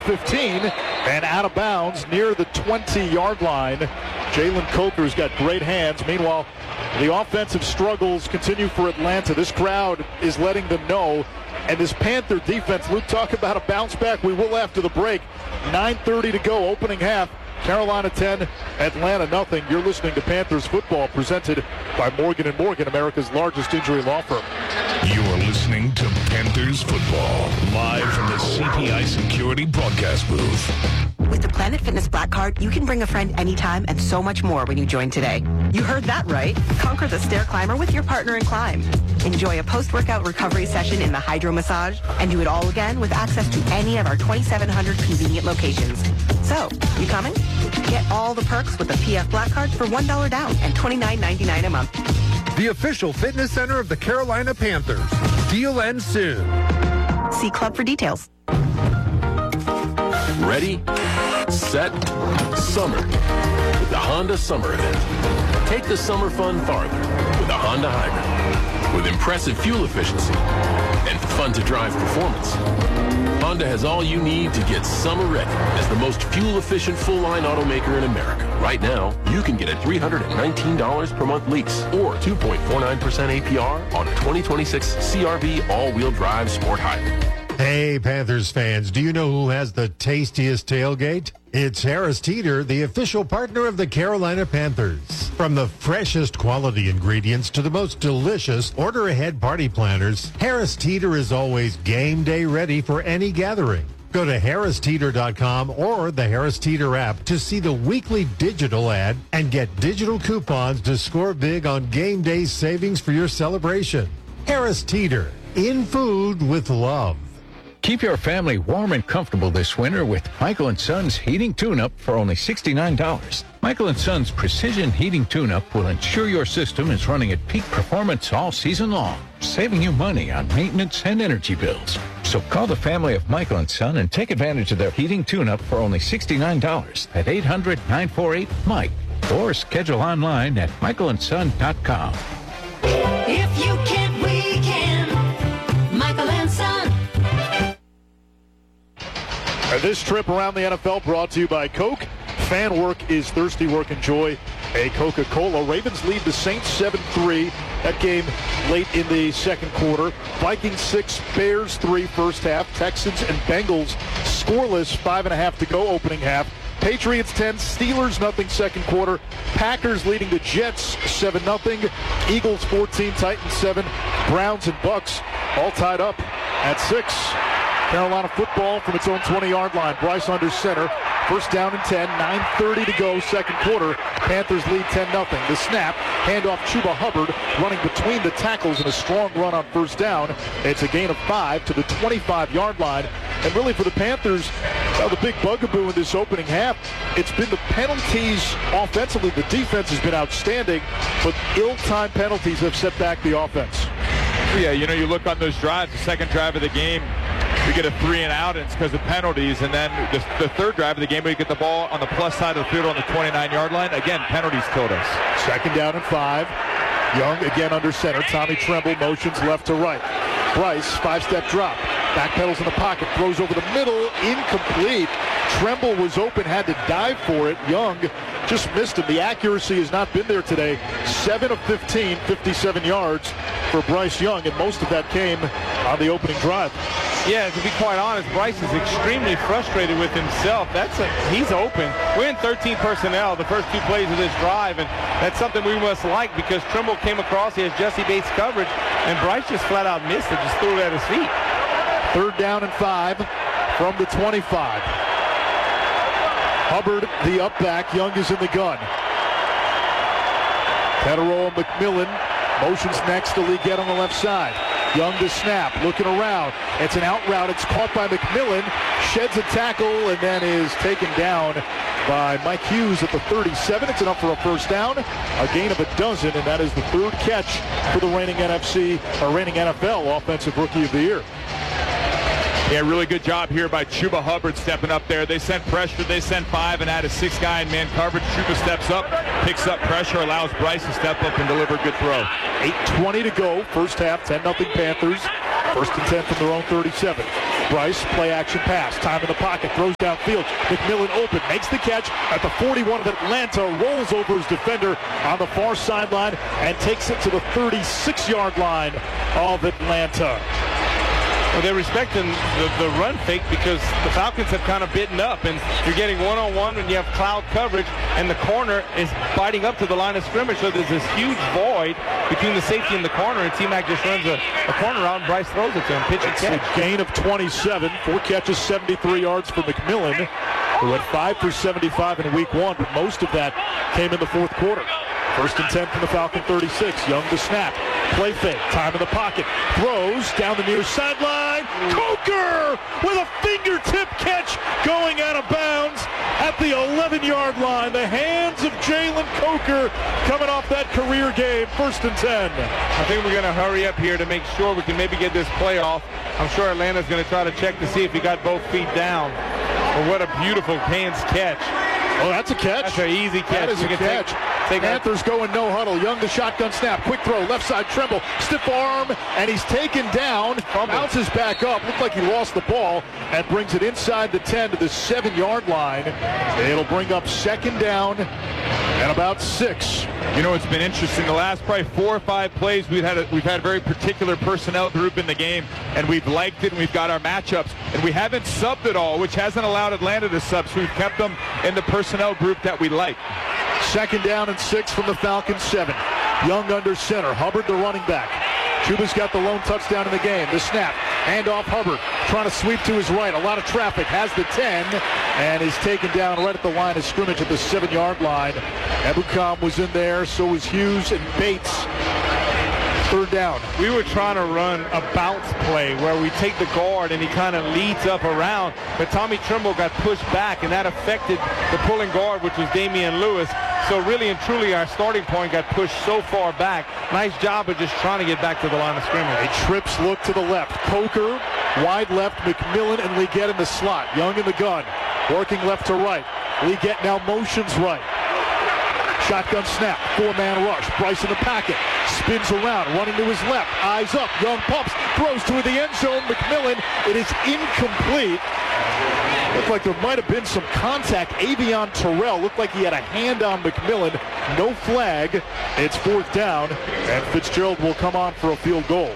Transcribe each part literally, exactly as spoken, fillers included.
fifteen and out of bounds near the twenty-yard line. Jalen Coker's got great hands. Meanwhile, the offensive struggles continue for Atlanta. This crowd is letting them know. And this Panther defense, Luke, talk about a bounce back. We will after the break. nine thirty to go, opening half. Carolina ten, Atlanta nothing. You're listening to Panthers football, presented by Morgan and Morgan, America's largest injury law firm. You're listening to Panthers football, live from the C P I Security broadcast booth. With the Planet Fitness Black Card, you can bring a friend anytime and so much more when you join today. You heard that right. Conquer the stair climber with your partner in climb. Enjoy a post-workout recovery session in the hydro massage and do it all again with access to any of our twenty-seven hundred convenient locations. So, you coming? Get all the perks with the P F Black Card for one dollar down and twenty-nine ninety-nine a month. The official fitness center of the Carolina Panthers. Deal ends soon. See Club for details. Ready, set, summer with the Honda Summer Event. Take the summer fun farther with a Honda Hybrid. With impressive fuel efficiency and fun-to-drive performance, Honda has all you need to get summer ready as the most fuel-efficient full-line automaker in America. Right now, you can get a three hundred nineteen dollars per month lease or two point four nine percent A P R on a twenty twenty-six C R V all-wheel drive sport hybrid. Hey, Panthers fans, do you know who has the tastiest tailgate? It's Harris Teeter, the official partner of the Carolina Panthers. From the freshest quality ingredients to the most delicious order-ahead party planners, Harris Teeter is always game day ready for any gathering. Go to harris teeter dot com or the Harris Teeter app to see the weekly digital ad and get digital coupons to score big on game day savings for your celebration. Harris Teeter, in food with love. Keep your family warm and comfortable this winter with Michael and Son's heating tune-up for only sixty-nine dollars. Michael and Son's precision heating tune-up will ensure your system is running at peak performance all season long, saving you money on maintenance and energy bills. So call the family of Michael and Son and take advantage of their heating tune-up for only sixty-nine dollars at eight hundred, nine four eight, Mike or schedule online at michael and son dot com. If you can't, we can. Michael and Son. This trip around the N F L brought to you by Coke. Fan work is thirsty work. Enjoy a Coca-Cola. Ravens lead the Saints seven three. That game late in the second quarter. Vikings six, Bears three first half. Texans and Bengals scoreless, five and a half to go opening half. Patriots ten, Steelers nothing second quarter. Packers leading the Jets seven nothing. Eagles fourteen, Titans seven. Browns and Bucks all tied up at six. Carolina football from its own twenty-yard line. Bryce under center. First down and ten. nine thirty to go, second quarter. Panthers lead ten nothing. The snap. Handoff Chuba Hubbard running between the tackles in a strong run on first down. It's a gain of five to the twenty-five-yard line. And really for the Panthers, well, the big bugaboo in this opening half, it's been the penalties offensively. The defense has been outstanding, but ill-timed penalties have set back the offense. Yeah, you know, you look on those drives, the second drive of the game, we get a three and out, and it's because of penalties. And then the, the third drive of the game, we get the ball on the plus side of the field on the twenty-nine-yard line. Again, penalties killed us. Second down and five. Young again under center. Tommy Tremble motions left to right. Bryce, five-step drop. Backpedals in the pocket, throws over the middle, incomplete. Tremble was open, had to dive for it. Young just missed him. The accuracy has not been there today. seven of fifteen, fifty-seven yards for Bryce Young, and most of that came on the opening drive. Yeah, to be quite honest, Bryce is extremely frustrated with himself. That's a, he's open. We're in thirteen personnel the first two plays of this drive, and that's something we must like because Tremble came across. He has Jesse Bates coverage, and Bryce just flat out missed it, just threw it at his feet. Third down and five from the twenty-five. Hubbard, the up back. Young is in the gun. Petero McMillan motions next to Lee Gett on the left side. Young to snap, looking around. It's an out route. It's caught by McMillan. Sheds a tackle and then is taken down by Mike Hughes at the thirty-seven. It's enough for a first down. A gain of a dozen, and that is the third catch for the reigning N F C, or reigning N F L Offensive Rookie of the Year. Yeah, really good job here by Chuba Hubbard stepping up there. They sent pressure, they sent five, and added six guy in man coverage. Chuba steps up, picks up pressure, allows Bryce to step up and deliver a good throw. eight twenty to go, first half, ten nothing Panthers. First and ten from their own thirty-seven. Bryce, play action pass. Time in the pocket. Throws downfield. McMillan open. Makes the catch at the forty-one of Atlanta. Rolls over his defender on the far sideline and takes it to the thirty-six-yard line of Atlanta. Well, they're respecting the, the run fake because the Falcons have kind of bitten up, and you're getting one-on-one when you have cloud coverage, and the corner is biting up to the line of scrimmage, so there's this huge void between the safety and the corner, and T-Mac just runs a, a corner out, and Bryce throws it to him. Pitch and catch. A gain of twenty-seven. Four catches, seventy-three yards for McMillan, who had five for seventy-five in week one, but most of that came in the fourth quarter. First and ten from the Falcon thirty-six. Young to snap. Play fake. Time in the pocket. Throws down the near sideline. Coker with a fingertip catch going out of bounds at the eleven-yard line. The hands of Jalen Coker coming off that career game. First and ten. I think we're going to hurry up here to make sure we can maybe get this play off. I'm sure Atlanta's going to try to check to see if he got both feet down. But what a beautiful hands catch. Oh, that's a catch. That's an easy catch. That is a catch. Take, take Panthers going no huddle. Young to shotgun snap. Quick throw. Left side Tremble. Stiff arm. And he's taken down. Bounces back up. Looked like he lost the ball. And brings it inside the ten to the seven-yard line. It'll bring up second down and about six. You know, it's been interesting. The last probably four or five plays, we've had a, we've had a very particular personnel group in the game, and we've liked it, and we've got our matchups, and we haven't subbed at all, which hasn't allowed Atlanta to sub, so we've kept them in the personnel group that we like. Second down and six from the Falcons seven. Young under center. Hubbard the running back. Chuba's got the lone touchdown in the game. The snap. Hand off Hubbard. Trying to sweep to his right. A lot of traffic. Has the ten. And is taken down right at the line of scrimmage at the seven-yard line. Ebukam was in there. So was Hughes and Bates. Third down. We were trying to run a bounce play where we take the guard and he kind of leads up around. But Tommy Tremble got pushed back, and that affected the pulling guard, which was Damian Lewis. So really and truly, our starting point got pushed so far back. Nice job of just trying to get back to the line of scrimmage. A trips look to the left. Coker, wide left, McMillan and Leggett in the slot. Young in the gun, working left to right. Leggett now motions right. Shotgun snap, four-man rush. Bryce in the packet, spins around, running to his left. Eyes up, Young pumps, throws to the end zone. McMillan, it is incomplete. Looked like there might have been some contact. Avion Terrell looked like he had a hand on McMillan. No flag. It's fourth down, and Fitzgerald will come on for a field goal.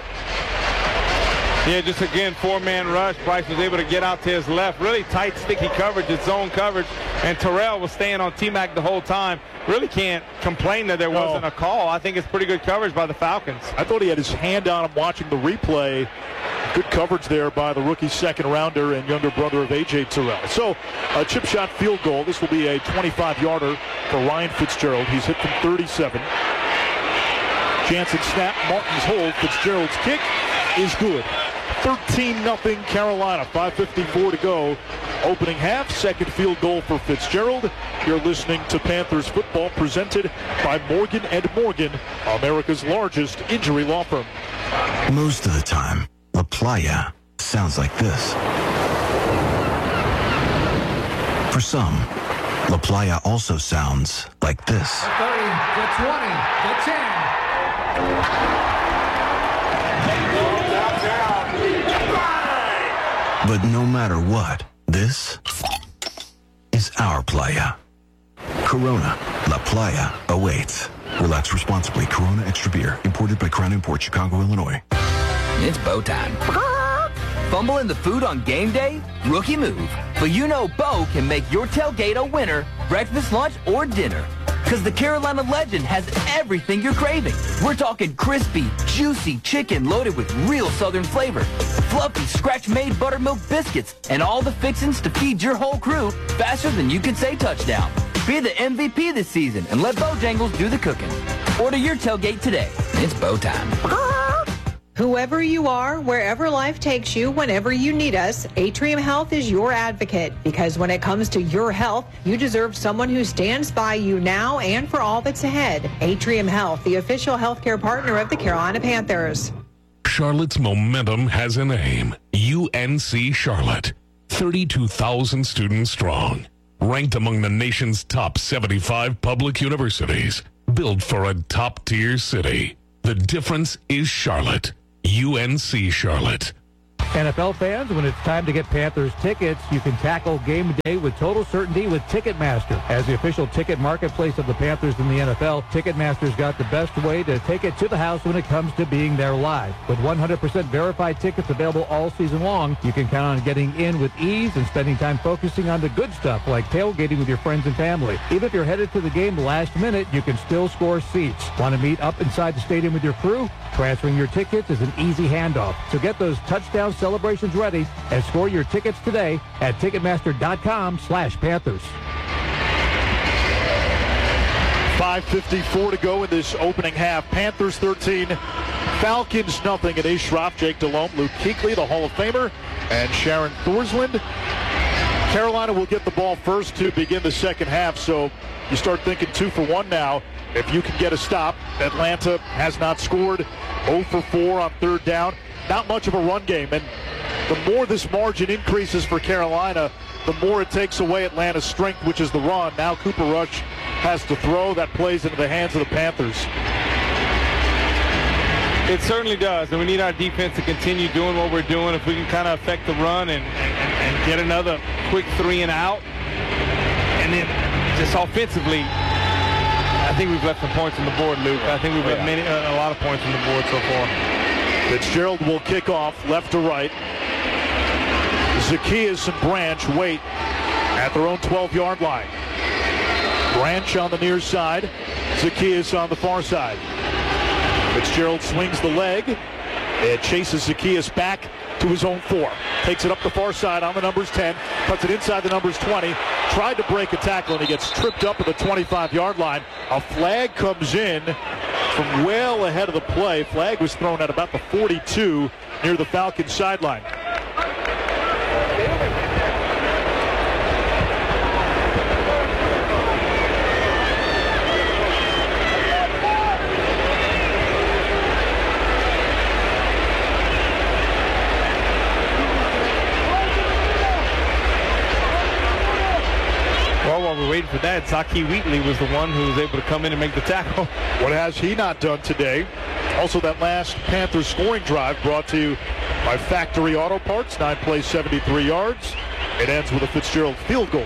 Yeah, just again, four-man rush. Bryce was able to get out to his left. Really tight, sticky coverage, it's zone coverage. And Terrell was staying on T-Mac the whole time. Really can't complain that there wasn't a call. I think it's pretty good coverage by the Falcons. I thought he had his hand on him watching the replay. Good coverage there by the rookie second-rounder and younger brother of A J Terrell. So, a chip shot field goal. This will be a twenty-five-yarder for Ryan Fitzgerald. He's hit from thirty-seven. Jansen snap, Martin's hold. Fitzgerald's kick is good. thirteen nothing Carolina, five fifty-four to go. Opening half, second field goal for Fitzgerald. You're listening to Panthers football presented by Morgan and Morgan, America's largest injury law firm. Most of the time, La Playa sounds like this. For some, La Playa also sounds like this. The thirty, the twenty, the ten. But no matter what, this is our playa. Corona, La Playa awaits. Relax responsibly. Corona Extra Beer, imported by Crown Imports, Chicago, Illinois. It's Bo time. Fumble in the food on game day? Rookie move. But you know Bo can make your tailgate a winner, breakfast, lunch, or dinner. Because the Carolina Legend has everything you're craving. We're talking crispy, juicy chicken loaded with real Southern flavor, fluffy scratch-made buttermilk biscuits, and all the fixings to feed your whole crew faster than you can say touchdown. Be the M V P this season and let Bojangles do the cooking. Order your tailgate today. It's Bo time. Whoever you are, wherever life takes you, whenever you need us, Atrium Health is your advocate. Because when it comes to your health, you deserve someone who stands by you now and for all that's ahead. Atrium Health, the official healthcare partner of the Carolina Panthers. Charlotte's momentum has a name. U N C Charlotte. thirty-two thousand students strong. Ranked among the nation's top seventy-five public universities. Built for a top-tier city. The difference is Charlotte. U N C Charlotte. N F L fans, when it's time to get Panthers tickets, you can tackle game day with total certainty with Ticketmaster. As the official ticket marketplace of the Panthers in the N F L, Ticketmaster's got the best way to take it to the house when it comes to being there live. With one hundred percent verified tickets available all season long, you can count on getting in with ease and spending time focusing on the good stuff like tailgating with your friends and family. Even if you're headed to the game last minute, you can still score seats. Want to meet up inside the stadium with your crew? Transferring your tickets is an easy handoff. So get those touchdown celebrations ready and score your tickets today at Ticketmaster.com slash Panthers. five fifty-four to go in this opening half. Panthers thirteen, Falcons nothing at Ashraf, Jake Delhomme, Luke Kuechly, the Hall of Famer, and Sharon Thorsland. Carolina will get the ball first to begin the second half, so you start thinking two for one now. If you can get a stop, Atlanta has not scored. oh for four on third down. Not much of a run game, and the more this margin increases for Carolina, the more it takes away Atlanta's strength, which is the run. Now Cooper Rush has to throw. That plays into the hands of the Panthers. It certainly does, and we need our defense to continue doing what we're doing. If we can kind of affect the run and, and, and get another quick three and out, and then just offensively, I think we've left some points on the board, Luke. I think we've left many, uh, a lot of points on the board so far. Fitzgerald will kick off left to right. Zacchaeus and Branch wait at their own twelve-yard line. Branch on the near side, Zacchaeus on the far side. Fitzgerald swings the leg. It chases Zacchaeus back to his own four. Takes it up the far side on the numbers ten. Puts it inside the numbers twenty. Tried to break a tackle, and he gets tripped up at the twenty-five-yard line. A flag comes in from well ahead of the play. Flag was thrown at about the forty-two near the Falcons sideline. While we're waiting for that, Zaki Wheatley was the one who was able to come in and make the tackle. What has he not done today? Also, that last Panthers scoring drive brought to you by Factory Auto Parts. Nine plays, seventy-three yards. It ends with a Fitzgerald field goal.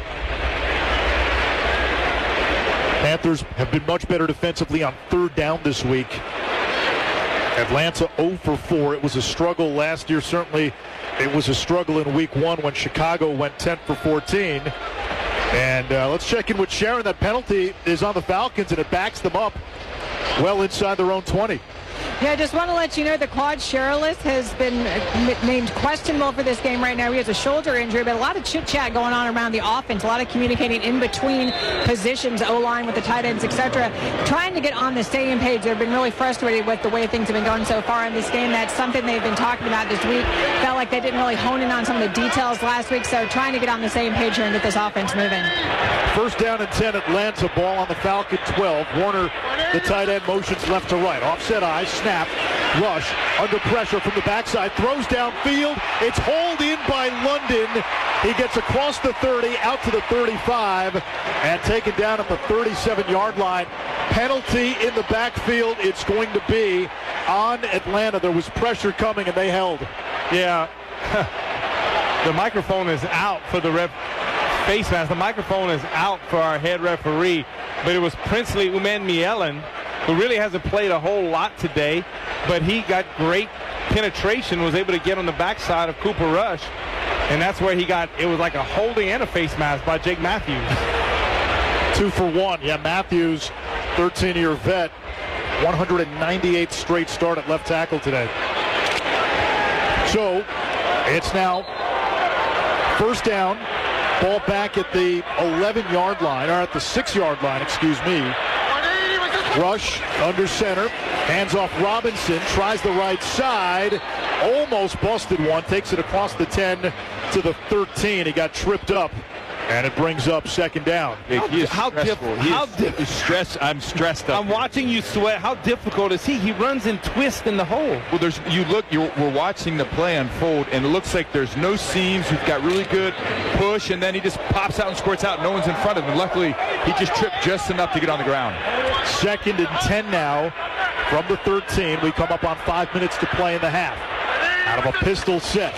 Panthers have been much better defensively on third down this week. Atlanta oh for four. It was a struggle last year. Certainly, it was a struggle in week one when Chicago went ten for fourteen. And uh, let's check in with Sharon. That penalty is on the Falcons, and it backs them up well inside their own twenty. Yeah, I just want to let you know that Claude Sherilis has been named questionable for this game right now. He has a shoulder injury, but a lot of chit-chat going on around the offense, a lot of communicating in between positions, O-line with the tight ends, et cetera, trying to get on the same page. They've been really frustrated with the way things have been going so far in this game. That's something they've been talking about this week. Felt like they didn't really hone in on some of the details last week, so trying to get on the same page here and get this offense moving. First down and ten, Atlanta, ball on the Falcon twelve. Warner, the tight end, motions left to right. Offset eye, snap, rush, under pressure from the backside, throws downfield. It's hauled in by London. He gets across the thirty, out to the thirty-five, and taken down at the thirty-seven-yard line. Penalty in the backfield. It's going to be on Atlanta. There was pressure coming, and they held. Yeah. The microphone is out for the ref. Face mask. The microphone is out for our head referee, but it was Princely Umanmielen, who really hasn't played a whole lot today, but he got great penetration, was able to get on the backside of Cooper Rush, and that's where he got, it was like a holding and a face mask by Jake Matthews. Two for one. Yeah, Matthews, thirteen-year vet, one hundred ninety-eighth straight start at left tackle today. So it's now first down. Ball back at the eleven-yard line, or at the six-yard line, excuse me. Rush under center, hands off Robinson, tries the right side, almost busted one, takes it across the ten to the thirteen. He got tripped up, and it brings up second down. How, he is how difficult? How di- stress? I'm stressed up. I'm watching you sweat. How difficult is he? He runs and twists in the hole. Well, there's you look. You're, we're watching the play unfold, and it looks like there's no seams. We've got really good push, and then he just pops out and squirts out. No one's in front of him. Luckily, he just tripped just enough to get on the ground. Second and ten now from the thirteen. We come up on five minutes to play in the half. Out of a pistol set.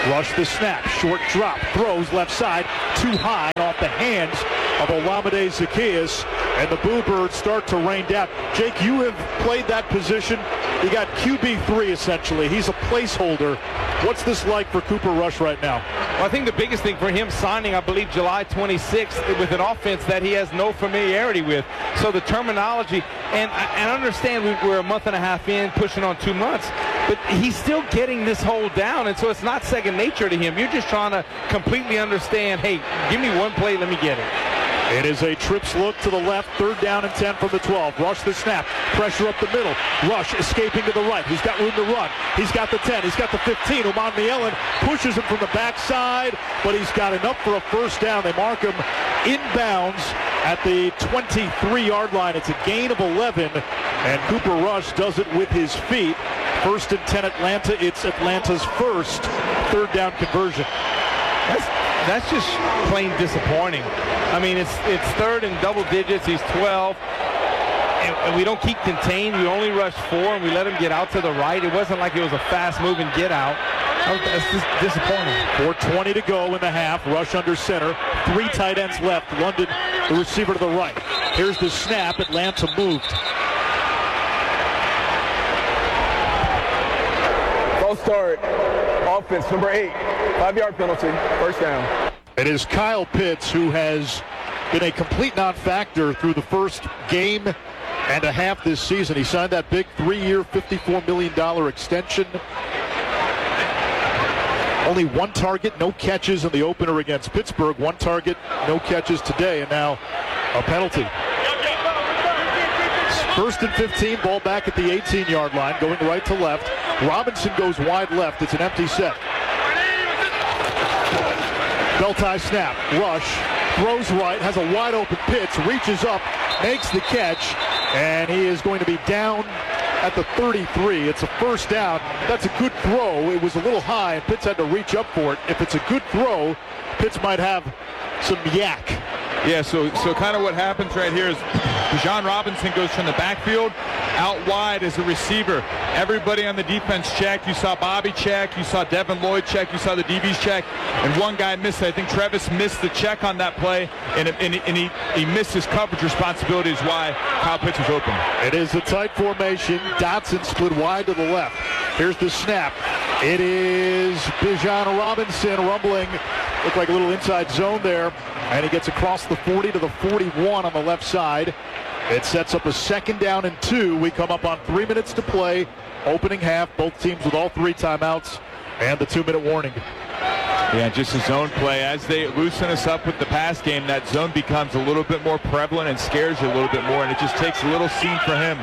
Rush the snap, short drop, throws left side, too high off the hands of Olamide Zaccheaus, and the Boo Birds start to rain down. Jake, you have played that position. You got Q B three essentially. He's a placeholder. What's this like for Cooper Rush right now? Well, I think the biggest thing for him signing, I believe, July twenty-sixth with an offense that he has no familiarity with. So the terminology, and I understand we're a month and a half in, pushing on two months, but he's still getting this whole down, and so it's not second nature to him. You're just trying to completely understand, hey, give me one play, let me get it. It is a trips look to the left, third down and ten from the twelve. Rush the snap, pressure up the middle. Rush escaping to the right. He's got room to run. He's got the ten. He's got the fifteen. Oman Mielen pushes him from the backside, but he's got enough for a first down. They mark him inbounds at the twenty-three-yard line. It's a gain of eleven, and Cooper Rush does it with his feet. First and ten Atlanta. It's Atlanta's first third down conversion. That's, that's just plain disappointing. I mean, it's it's third and double digits. He's twelve. And, and we don't keep contained. We only rush four, and we let him get out to the right. It wasn't like it was a fast-moving get-out. That's just disappointing. four twenty to go in the half. Rush under center. Three tight ends left. London, the receiver to the right. Here's the snap. Atlanta moved. False start. Offense, number eight. Five-yard penalty. First down. It is Kyle Pitts, who has been a complete non-factor through the first game and a half this season. He signed that big three-year, fifty-four million dollars extension. Only one target, no catches in the opener against Pittsburgh. One target, no catches today, and now a penalty. First and fifteen, ball back at the eighteen-yard line, going right to left. Robinson goes wide left. It's an empty set. Belt tie snap. Rush throws right, has a wide open Pitts, reaches up, makes the catch, and he is going to be down at the thirty-three. It's a first down. That's a good throw. It was a little high, and Pitts had to reach up for it. If it's a good throw, Pitts might have some yak. Yeah, so so kind of what happens right here is Bijan Robinson goes from the backfield out wide as a receiver. Everybody on the defense checked. You saw Bobby check. You saw Devin Lloyd check. You saw the D Bs check. And one guy missed it. I think Travis missed the check on that play, and, and, and he, he missed his coverage responsibilities why Kyle Pitts was open. It is a tight formation. Dotson split wide to the left. Here's the snap. It is Bijan Robinson rumbling. Looked like a little inside zone there. And he gets across the forty to the forty-one on the left side. It sets up a second down and two. We come up on three minutes to play. Opening half, both teams with all three timeouts and the two-minute warning. Yeah, just a zone play. As they loosen us up with the pass game, that zone becomes a little bit more prevalent and scares you a little bit more, and it just takes a little seam for him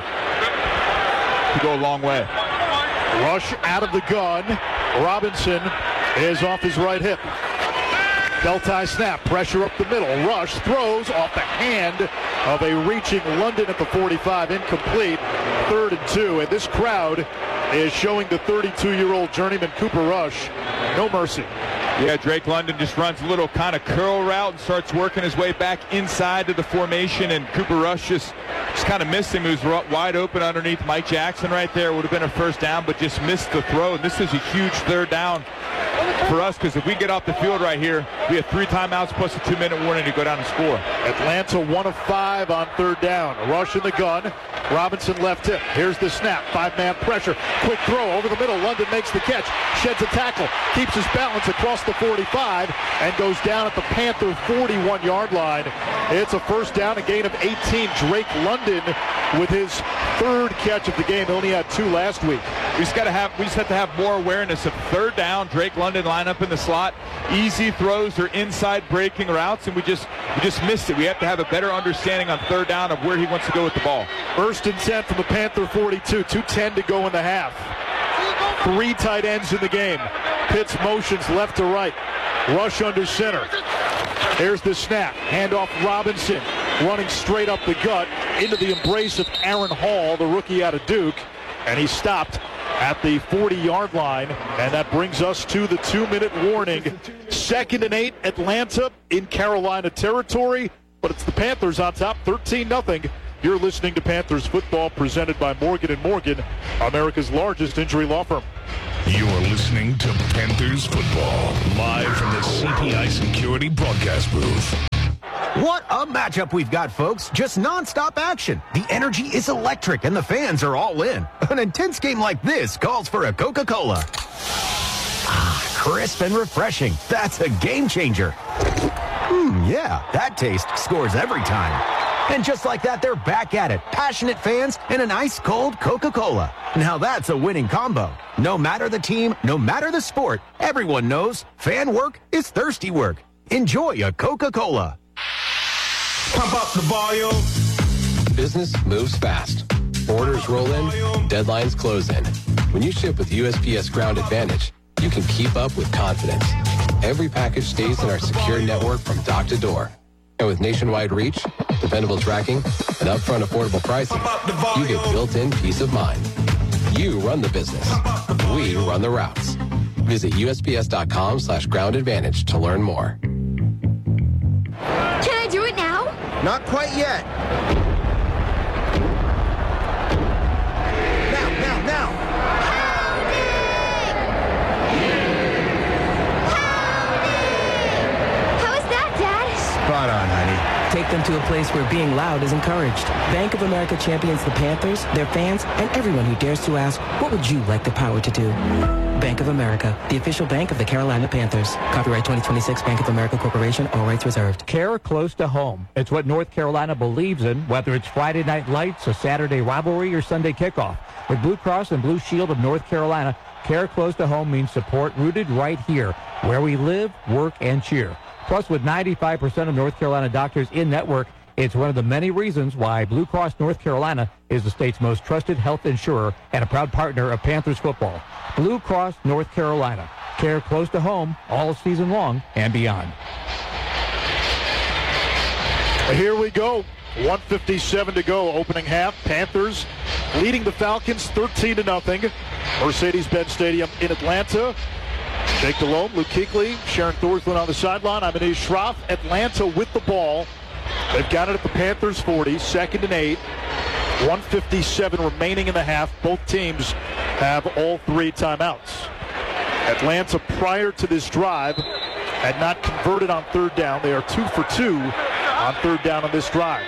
to go a long way. Rush out of the gun. Robinson is off his right hip. Belt tie snap, pressure up the middle. Rush throws off the hand of a reaching London at the forty-five, incomplete. Third and two, and this crowd is showing the thirty-two-year-old journeyman Cooper Rush no mercy. Yeah, Drake London just runs a little kind of curl route and starts working his way back inside to the formation, and Cooper Rush just, just kind of missed him. He was wide open underneath Mike Jackson right there. Would have been a first down, but just missed the throw. And this is a huge third down for us, because if we get off the field right here, we have three timeouts plus a two-minute warning to go down and score. Atlanta one of five on third down. Rush in the gun. Robinson left hip. Here's the snap. Five-man pressure. Quick throw over the middle. London makes the catch. Sheds a tackle. Keeps his balance across the forty-five and goes down at the Panther forty-one-yard line. It's a first down, a gain of eighteen. Drake London with his third catch of the game. He only had two last week. We just got to have we just have to have more awareness of third down. Drake London line up in the slot. Easy throws or inside breaking routes, and we just we just missed it. We have to have a better understanding on third down of where he wants to go with the ball. First and ten from the Panther forty-two. two ten to go in the half. Three tight ends in the game. Pitts motions left to right. Rush under center. There's the snap. Handoff Robinson. Running straight up the gut into the embrace of Aaron Hall, the rookie out of Duke. And he stopped at the forty-yard line. And that brings us to the two-minute warning. Second and eight, Atlanta in Carolina territory. But it's the Panthers on top, thirteen nothing. You're listening to Panthers football presented by Morgan and Morgan, America's largest injury law firm. You're listening to Panthers football, live from the C P I Security broadcast booth. What a matchup we've got, folks. Just nonstop action. The energy is electric, and the fans are all in. An intense game like this calls for a Coca-Cola. Ah, crisp and refreshing. That's a game changer. Hmm, yeah, that taste scores every time. And just like that, they're back at it. Passionate fans and an ice-cold Coca-Cola. Now that's a winning combo. No matter the team, no matter the sport, everyone knows fan work is thirsty work. Enjoy a Coca-Cola. Pump up the volume. Business moves fast. Orders roll in, deadlines close in. When you ship with U S P S Ground Advantage, you can keep up with confidence. Every package stays in our secure network from dock to door. And with nationwide reach, dependable tracking, and upfront affordable pricing, you get built-in peace of mind. You run the business. We run the routes. Visit U S P S dot com slash ground advantage to learn more. Can I do it now? Not quite yet. Now, now, now. How is that, Dad? Spot on, honey. Take them to a place where being loud is encouraged. Bank of America champions the Panthers, their fans, and everyone who dares to ask, what would you like the power to do? Bank of America, the official bank of the Carolina Panthers. Copyright twenty twenty-six Bank of America Corporation, all rights reserved. Care close to home. It's what North Carolina believes in, whether it's Friday Night Lights, a Saturday rivalry, or Sunday kickoff. With Blue Cross and Blue Shield of North Carolina, care close to home means support rooted right here, where we live, work, and cheer. Plus, with ninety-five percent of North Carolina doctors in network, it's one of the many reasons why Blue Cross North Carolina is the state's most trusted health insurer and a proud partner of Panthers football. Blue Cross North Carolina. Care close to home all season long and beyond. Here we go. one fifty-seven to go, opening half. Panthers leading the Falcons thirteen to nothing. Mercedes-Benz Stadium in Atlanta. Jake Delhomme, Luke Kuechly, Sharon Thorslund on the sideline. I'm Anish Shroff. Atlanta with the ball. They've got it at the Panthers forty, second and eight. one fifty-seven remaining in the half. Both teams have all three timeouts. Atlanta, prior to this drive, had not converted on third down. They are two for two on third down on this drive.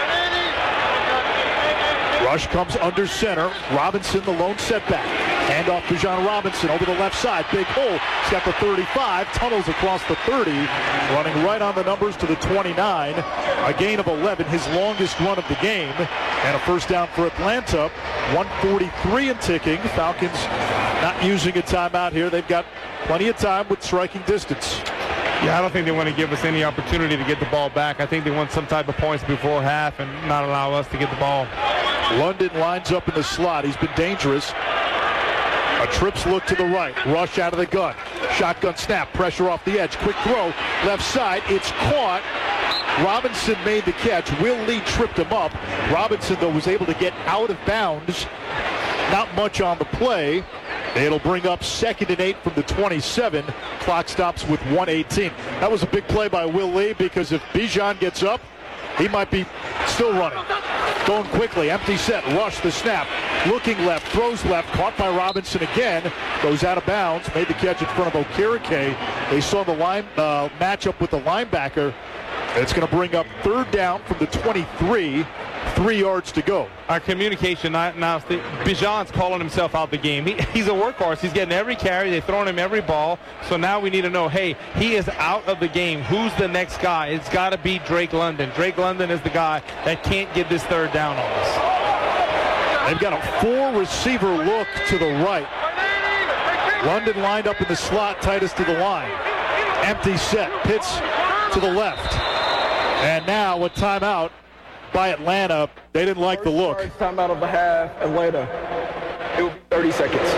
Rush comes under center. Robinson, the lone setback. Handoff to Bijan Robinson over the left side. Big hole. He's got the thirty-five. Tunnels across the thirty. Running right on the numbers to the twenty-nine. A gain of eleven. His longest run of the game. And a first down for Atlanta. one forty-three and ticking. Falcons not using a timeout here. They've got plenty of time with striking distance. Yeah, I don't think they want to give us any opportunity to get the ball back. I think they want some type of points before half and not allow us to get the ball. London lines up in the slot. He's been dangerous. A trips look to the right. Rush out of the gun. Shotgun snap. Pressure off the edge. Quick throw. Left side. It's caught. Robinson made the catch. Will Lee tripped him up. Robinson, though, was able to get out of bounds. Not much on the play. It'll bring up second and eight from the twenty-seven. Clock stops with one eighteen. That was a big play by Will Lee because if Bijan gets up, he might be still running. Going quickly, empty set, rush the snap. Looking left, throws left, caught by Robinson again. Goes out of bounds, made the catch in front of Okereke. They saw the line uh, matchup with the linebacker. It's going to bring up third down from the twenty-three. Three yards to go. Our communication now, Bijan's calling himself out the game. He, he's a workhorse. He's getting every carry. They're throwing him every ball. So now we need to know, hey, he is out of the game. Who's the next guy? It's got to be Drake London. Drake London is the guy that can't get this third down on us. They've got a four-receiver look to the right. London lined up in the slot, tightest to the line. Empty set. Pitts to the left. And now a timeout by Atlanta. They didn't like the look. Timeout of the half, Atlanta. It will be thirty seconds.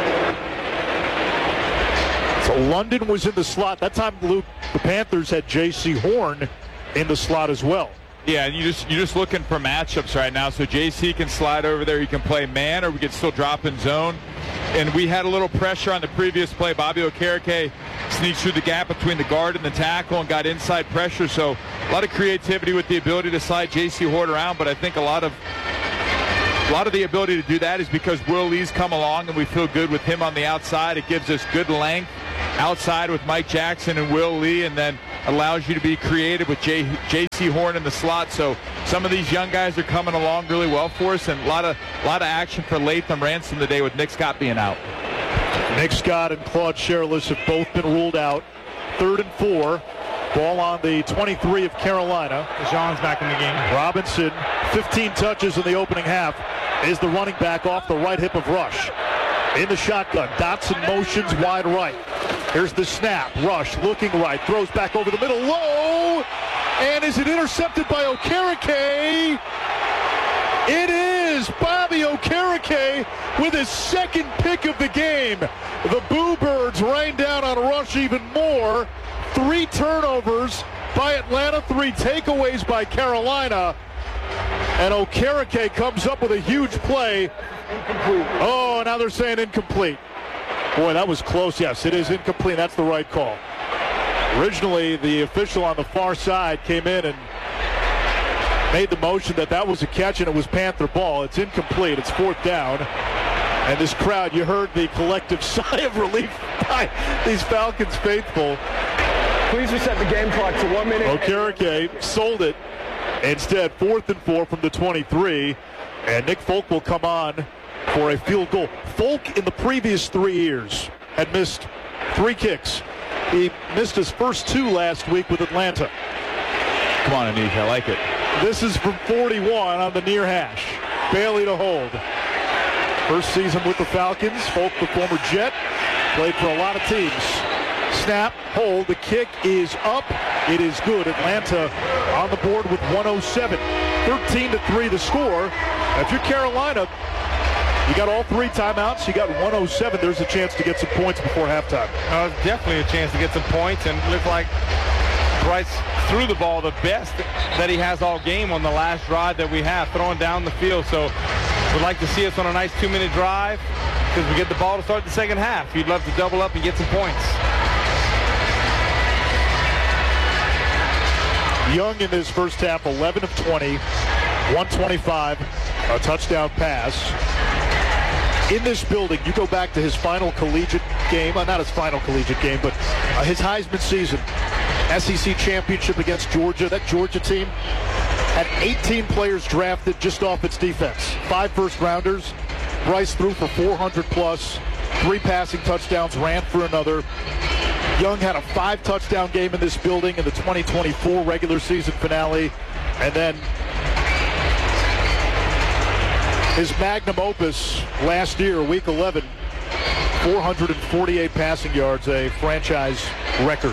So London was in the slot. That time, Luke, the Panthers had J C Horn in the slot as well. Yeah, you just, you're just looking for matchups right now. So J C can slide over there. He can play man, or we can still drop in zone. And we had a little pressure on the previous play. Bobby Okereke sneaks through the gap between the guard and the tackle and got inside pressure. So a lot of creativity with the ability to slide J C Horn around, but I think a lot of A lot of the ability to do that is because Will Lee's come along, and we feel good with him on the outside. It gives us good length outside with Mike Jackson and Will Lee, and then allows you to be creative with J C Horn in the slot. So some of these young guys are coming along really well for us, and a lot of a lot of action for Latham Ransom today with Nick Scott being out. Nick Scott and Claude Sherlis have both been ruled out. Third and four. Ball on the twenty-three of Carolina. Jean's back in the game. Robinson, fifteen touches in the opening half, is the running back off the right hip of Rush. In the shotgun, Dotson motions wide right. Here's the snap. Rush looking right, throws back over the middle, low, and is it intercepted by Okereke? It is Bobby Okereke with his second pick of the game. The Boo Birds rain down on Rush even more. Three turnovers by Atlanta, three takeaways by Carolina. And Okereke comes up with a huge play. Incomplete. Oh, now they're saying incomplete. Boy, that was close. Yes, it is incomplete. That's the right call. Originally, the official on the far side came in and made the motion that that was a catch and it was Panther ball. It's incomplete. It's fourth down. And this crowd, you heard the collective sigh of relief by these Falcons faithful. Please reset the game clock to one minute. Okereke sold it. Instead, fourth and four from the twenty-three. And Nick Folk will come on for a field goal. Folk in the previous three years had missed three kicks. He missed his first two last week with Atlanta. Come on, Anish, I like it. This is from forty-one on the near hash. Bailey to hold. First season with the Falcons. Folk, the former Jet, played for a lot of teams. Snap, hold, the kick is up. It is good. Atlanta on the board with one oh seven. thirteen to three the score. If you're Carolina, you got all three timeouts. You got one oh seven. There's a chance to get some points before halftime. Uh, definitely a chance to get some points, and it looks like Bryce threw the ball the best that he has all game on the last drive that we have, throwing down the field. So we'd like to see us on a nice two-minute drive because we get the ball to start the second half. You'd love to double up and get some points. Young in this first half, eleven of twenty, one twenty-five, a touchdown pass. In this building, you go back to his final collegiate game, uh, not his final collegiate game, but uh, his Heisman season, S E C championship against Georgia. That Georgia team had eighteen players drafted just off its defense. Five first rounders. Bryce threw for four hundred plus, three passing touchdowns, ran for another. Young had a five touchdown game in this building in the twenty twenty-four regular season finale. And then his magnum opus last year, week eleven, four hundred forty-eight passing yards, a franchise record.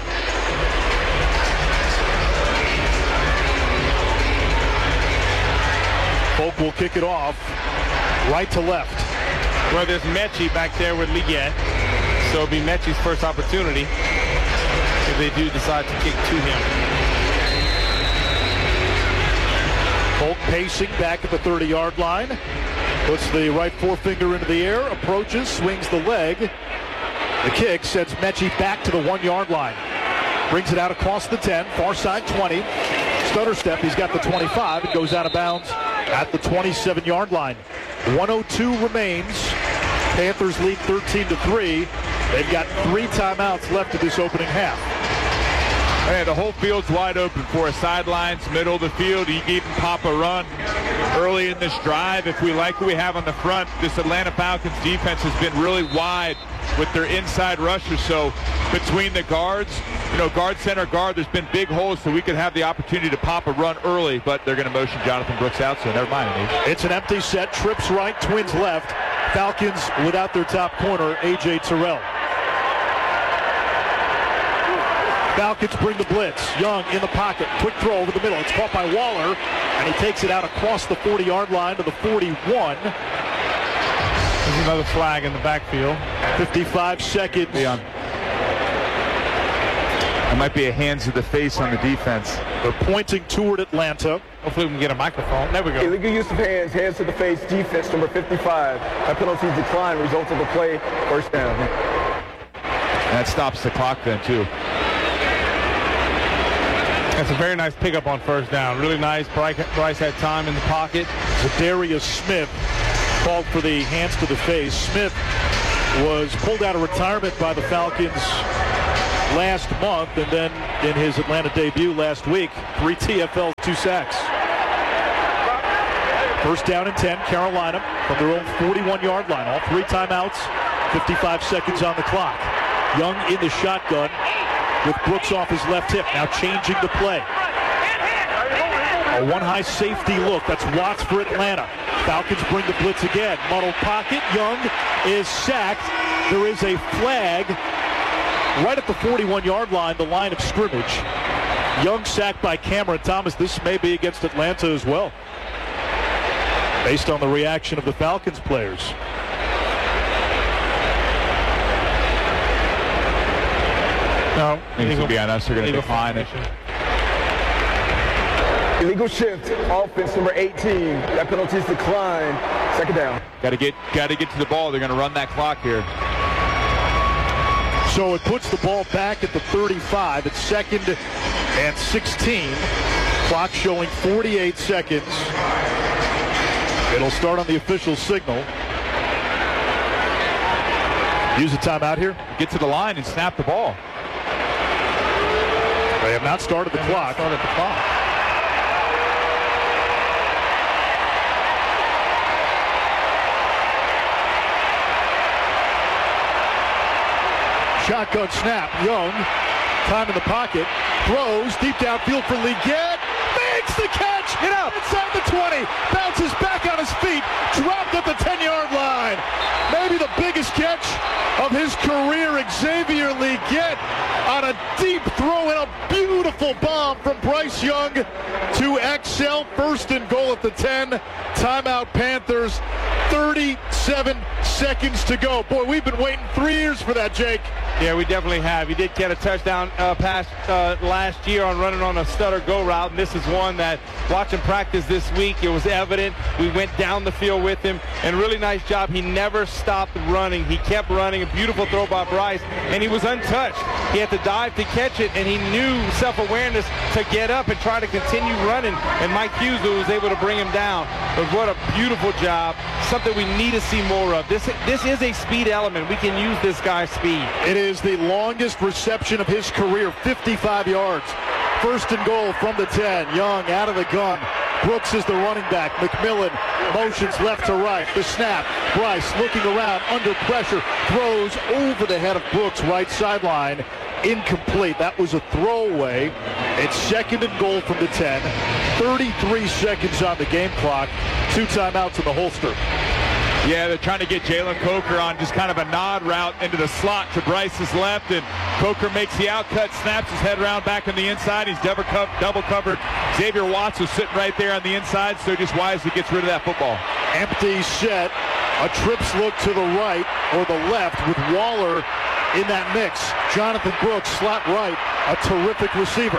Folk will kick it off right to left. Well, there's Mechie back there with Liget. So it'll be Mechie's first opportunity if they do decide to kick to him. Folk pacing back at the thirty-yard line. Puts the right forefinger into the air, approaches, swings the leg. The kick sends Mechie back to the one-yard line. Brings it out across the ten, far side twenty. Stutter step, he's got the twenty-five. It goes out of bounds at the twenty-seven-yard line. one oh two remains. Panthers lead thirteen to three. They've got three timeouts left of this opening half. Hey, the whole field's wide open for us. Sidelines, middle of the field. You can even pop a run early in this drive. If we like what we have on the front, this Atlanta Falcons defense has been really wide with their inside rushers. So between the guards, you know, guard, center, guard, there's been big holes, so we could have the opportunity to pop a run early, but they're going to motion Jonathan Brooks out, so never mind. It's an empty set. Trips right, Twins left. Falcons without their top corner, A J Terrell. Falcons bring the blitz. Young in the pocket. Quick throw over the middle. It's caught by Waller, and he takes it out across the forty-yard line to the forty-one. There's another flag in the backfield. fifty-five seconds. Leon. It might be a hands to the face on the defense. They're pointing toward Atlanta. Hopefully we can get a microphone. There we go. Illegal use of hands, hands to the face, defense, number fifty-five. That penalty decline results of the play, first down. And that stops the clock then, too. And That's a very nice pickup on first down. Really nice. Bryce, Bryce had time in the pocket. Zadarius Smith called for the hands to the face. Smith was pulled out of retirement by the Falcons last month, and then in his Atlanta debut last week, three T F Ls, two sacks. First down and ten, Carolina from their own forty-one-yard line. All three timeouts, fifty-five seconds on the clock. Young in the shotgun with Brooks off his left hip, now changing the play. A one-high safety look. That's Watts for Atlanta. Falcons bring the blitz again. Muddled pocket. Young is sacked. There is a flag right at the forty-one-yard line, the line of scrimmage. Young sacked by Cameron Thomas. This may be against Atlanta as well, based on the reaction of the Falcons players. No, needs to be on us. They're going to decline it. Illegal shift, offense number eighteen. That penalty is declined. Second down. Got to get, got to get to the ball. They're going to run that clock here. So it puts the ball back at the thirty-five. It's second and sixteen. Clock showing forty-eight seconds. It'll start on the official signal. Use a timeout here. Get to the line and snap the ball. They have not started the clock. Started the clock. Shotgun snap. Young, time in the pocket, throws deep downfield for Legette. Makes the catch. Get up inside the twenty. Bounces back on his feet. Dropped at the ten-yard line. Maybe the biggest catch of his career. Xavier Legette on a deep throw and a beautiful bomb from Bryce Young to Excel. First and goal at the ten. Timeout Panthers. thirty-seven seconds to go. Boy, we've been waiting three years for that, Jake. Yeah, we definitely have. He did get a touchdown uh, pass uh, last year on running on a stutter go route, and this is one that, watching practice this week, it was evident. We went down the field with him, and really nice job. He never stopped running. He kept running. A beautiful throw by Bryce, and he was untouched. He had to dive to catch it, and he knew self-awareness to get up and try to continue running, and Mike Hughes was able to bring him down. But what a beautiful job. Something we need to see more of. This, this is a speed element. We can use this guy's speed. It is the longest reception of his career, fifty-five yards. First and goal from the ten. Young out of the gun. Brooks is the running back. McMillan motions left to right. The snap. Bryce looking around under pressure. Throws over the head of Brooks, right sideline. Incomplete. That was a throwaway. It's second and goal from the ten. thirty-three seconds on the game clock. Two timeouts in the holster. Yeah, they're trying to get Jalen Coker on just kind of a nod route into the slot to Bryce's left, and Coker makes the outcut, snaps his head around back on the inside. He's double, co- double covered. Xavier Watts was sitting right there on the inside, so just wisely gets rid of that football. Empty set. A trips look to the right or the left with Waller in that mix. Jonathan Brooks, slot right, a terrific receiver.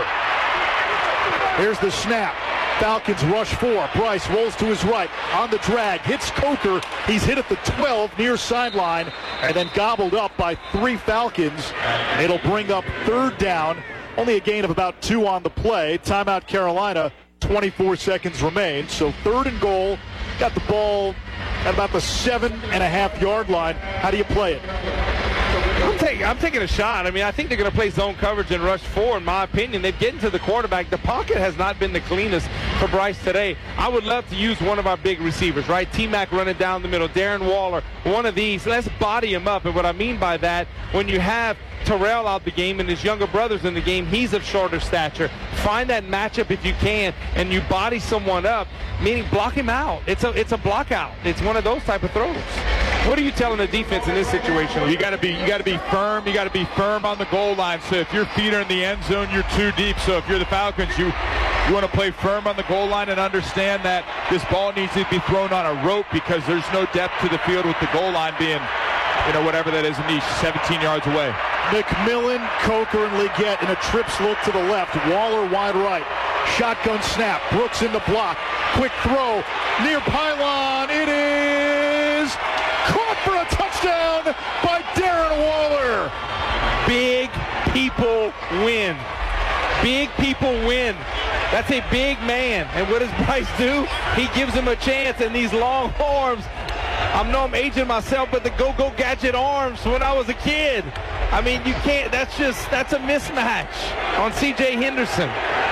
Here's the snap. Falcons rush four. Bryce rolls to his right on the drag, hits Coker. He's hit at the twelve near sideline and then gobbled up by three Falcons. It'll bring up third down. Only a gain of about two on the play. Timeout Carolina. twenty-four seconds remain. So third and goal. Got the ball at about the seven and a half yard line. How do you play it? I'm, take, I'm taking a shot. I mean, I think they're going to play zone coverage and rush four, in my opinion. They've getting to the quarterback. The pocket has not been the cleanest for Bryce today. I would love to use one of our big receivers, right? T-Mac running down the middle, Darren Waller, one of these. Let's body him up. And what I mean by that, when you have Terrell out the game and his younger brother's in the game, he's of shorter stature. Find that matchup if you can, and you body someone up, meaning block him out. It's a it's a block out. It's one of those type of throws. What are you telling the defense in this situation? You got to be you got to be firm. You got to be firm on the goal line. So if your feet are in the end zone, you're too deep. So if you're the Falcons, you you want to play firm on the goal line and understand that this ball needs to be thrown on a rope because there's no depth to the field with the goal line being, you know, whatever that is in each, seventeen yards away. McMillan, Coker, and Legette in a trips look to the left. Waller wide right. Shotgun snap. Brooks in the block. Quick throw. Near pylon. It is caught for a touchdown by Darren Waller. Big people win. Big people win. That's a big man. And what does Bryce do? He gives him a chance, and these long arms. I know I'm aging myself, but the go-go gadget arms when I was a kid. I mean, you can't, that's just, that's a mismatch on C J Henderson.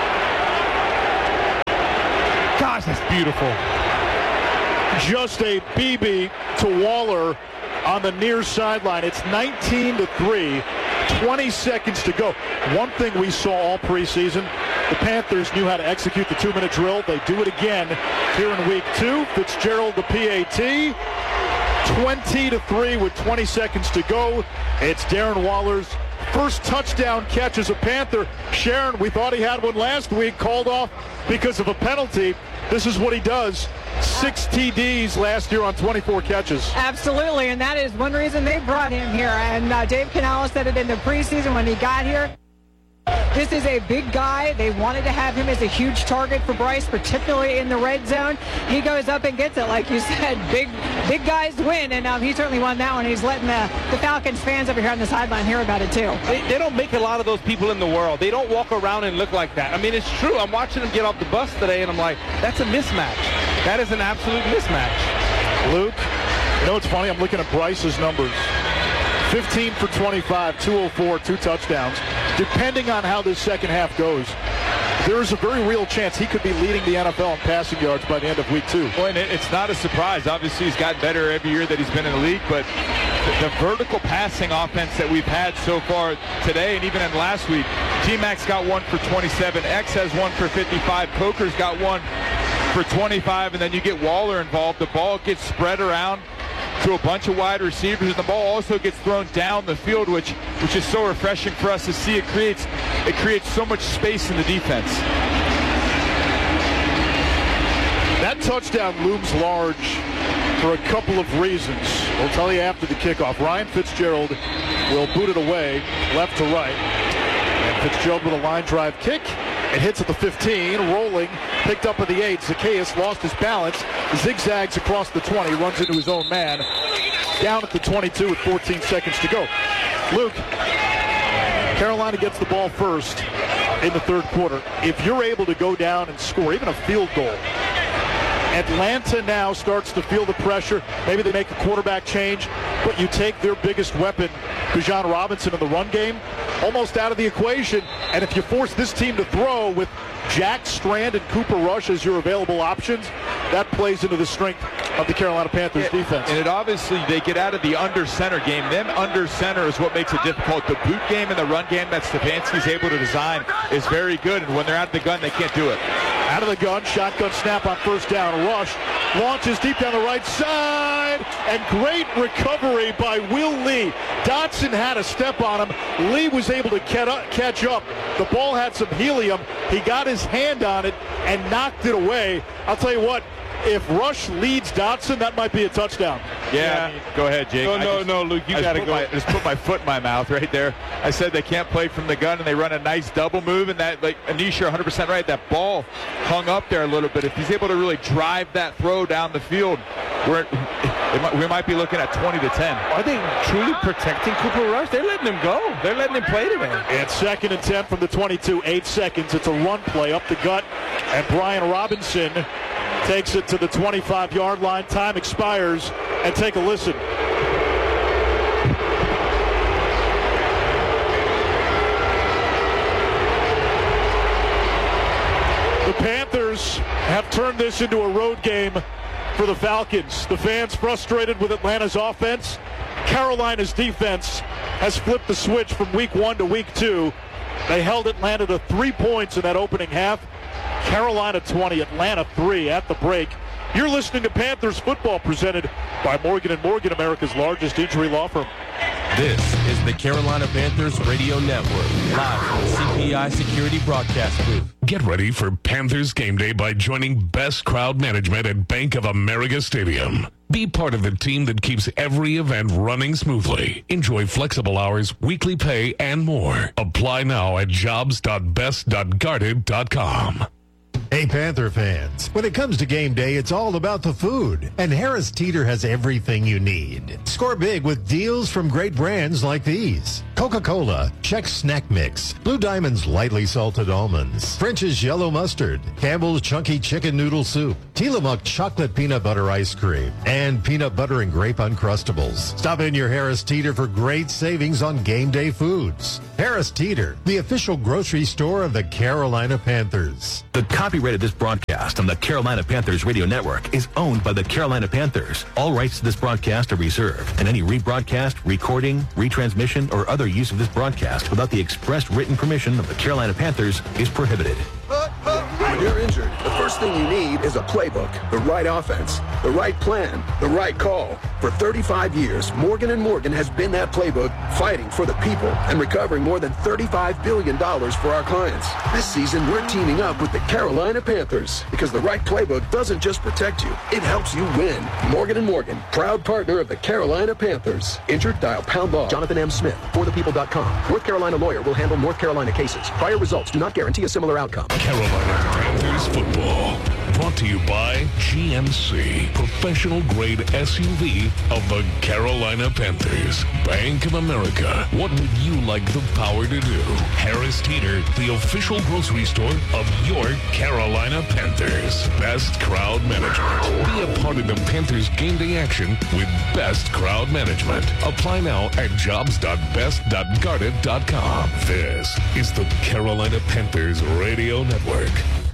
Gosh, that's beautiful. Just a B B to Waller on the near sideline. It's nineteen to three, twenty seconds to go. One thing we saw all preseason, the Panthers knew how to execute the two-minute drill. They do it again here in week two. Fitzgerald, the P A T. twenty to three with twenty seconds to go. It's Darren Waller's first touchdown catch as a Panther. Sharon, we thought he had one last week, called off because of a penalty. This is what he does. Six T Ds last year on twenty-four catches. Absolutely, and that is one reason they brought him here. And uh, Dave Canales said it in the preseason when he got here. This is a big guy. They wanted to have him as a huge target for Bryce, particularly in the red zone. He goes up and gets it, like you said. Big big guys win, and um, he certainly won that one. He's letting the, the Falcons fans over here on the sideline hear about it, too. They, they don't make a lot of those people in the world. They don't walk around and look like that. I mean, it's true. I'm watching them get off the bus today, and I'm like, that's a mismatch. That is an absolute mismatch. Luke, you know what's funny? I'm looking at Bryce's numbers. fifteen for twenty-five, two oh four, two touchdowns. Depending on how this second half goes, there is a very real chance he could be leading the N F L in passing yards by the end of week two. Well, and it's not a surprise. Obviously, he's gotten better every year that he's been in the league, but the, the vertical passing offense that we've had so far today and even in last week, T-Mac's got one for twenty-seven, X has one for fifty-five, Coker's got one for twenty-five, and then you get Waller involved. The ball gets spread around to a bunch of wide receivers, and the ball also gets thrown down the field, which which is so refreshing for us to see. It creates it creates so much space in the defense. That touchdown looms large for a couple of reasons. We'll tell you after the kickoff. Ryan Fitzgerald will boot it away left to right, and Fitzgerald with a line drive kick. It hits at the fifteen, rolling, picked up at the eight. Zacchaeus lost his balance, zigzags across the twenty, runs into his own man. Down at the twenty-two with fourteen seconds to go. Luke, Carolina gets the ball first in the third quarter. If you're able to go down and score even a field goal, Atlanta now starts to feel the pressure. Maybe they make a quarterback change, but you take their biggest weapon, Bijan Robinson, in the run game, almost out of the equation. And if you force this team to throw with Jack Strand and Cooper Rush as your available options, that plays into the strength of the Carolina Panthers it, defense. And it obviously, they get out of the under center game. Them under center is what makes it difficult. The boot game and the run game that Stefanski's able to design is very good. And when they're out of the gun, they can't do it. Out of the gun, shotgun snap on first down. Rush launches deep down the right side, and great recovery by Will Lee. Dotson had a step on him. Lee was able to catch up. The ball had some helium. He got his hand on it and knocked it away. I'll tell you what, if Rush leads Dotson, that might be a touchdown. Yeah, yeah. Go ahead, Jake. No, no, just, no, Luke, you got to go. My, I just put my foot in my mouth right there. I said they can't play from the gun, and they run a nice double move, and that, like, Anish, you're one hundred percent right. That ball hung up there a little bit. If he's able to really drive that throw down the field, we're, might, we might be looking at twenty to ten. Are they truly protecting Cooper Rush? They're letting him go. They're letting him play today. And second and ten from the twenty-two, eight seconds. It's a run play up the gut, and Brian Robinson takes it to the twenty-five-yard line. Time expires, and take a listen. The Panthers have turned this into a road game for the Falcons. The fans frustrated with Atlanta's offense. Carolina's defense has flipped the switch from week one to week two. They held Atlanta to three points in that opening half. Carolina twenty, Atlanta three at the break. You're listening to Panthers football, presented by Morgan and Morgan, America's largest injury law firm. This is the Carolina Panthers Radio Network, live from the C P I Security Broadcast Booth. Get ready for Panthers game day by joining Best Crowd Management at Bank of America Stadium. Be part of the team that keeps every event running smoothly. Enjoy flexible hours, weekly pay, and more. Apply now at jobs dot best dot guarded dot com. Hey, Panther fans, when it comes to game day, it's all about the food. And Harris Teeter has everything you need. Score big with deals from great brands like these. Coca-Cola, Chex Snack Mix, Blue Diamond's Lightly Salted Almonds, French's Yellow Mustard, Campbell's Chunky Chicken Noodle Soup, Tillamook Chocolate Peanut Butter Ice Cream, and Peanut Butter and Grape Uncrustables. Stop in your Harris Teeter for great savings on game day foods. Harris Teeter, the official grocery store of the Carolina Panthers. The copyright of this broadcast on the Carolina Panthers Radio Network is owned by the Carolina Panthers. All rights to this broadcast are reserved, and any rebroadcast, recording, retransmission, or other use of this broadcast without the express written permission of the Carolina Panthers is prohibited. When you're injured, the first thing you need is a playbook, the right offense, the right plan, the right call. For thirty-five years, Morgan and Morgan has been that playbook, fighting for the people and recovering more than thirty-five billion dollars for our clients. This season, we're teaming up with the Carolina Panthers because the right playbook doesn't just protect you, it helps you win. Morgan and Morgan, proud partner of the Carolina Panthers. Injured, dial pound law. Jonathan M. Smith, for the people dot com. North Carolina lawyer will handle North Carolina cases. Prior results do not guarantee a similar outcome. Carolina Panthers football. Brought to you by G M C, professional grade S U V of the Carolina Panthers. Bank of America, what would you like the power to do? Harris Teeter, the official grocery store of your Carolina Panthers. Best crowd management. Be a part of the Panthers game day action with best crowd management. Apply now at jobs dot best dot guarded dot com. This is the Carolina Panthers Radio Network.